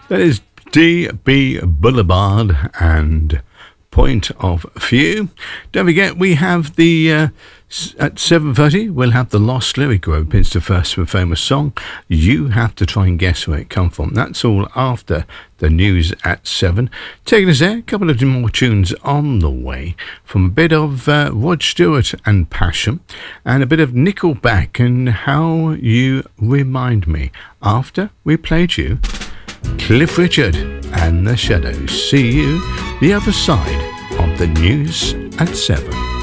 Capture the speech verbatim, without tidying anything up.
That is D B Boulevard and Point of View. Don't forget, we have the uh, at seven thirty. We'll have the Lost Lyric Group. It's the first and famous song. You have to try and guess where it come from. That's all after the news at seven. Taking us there, a couple of more tunes on the way from a bit of uh, Rod Stewart and Passion, and a bit of Nickelback and How You Remind Me. After we played you Cliff Richard and the Shadows. See you the other side of the news at seven.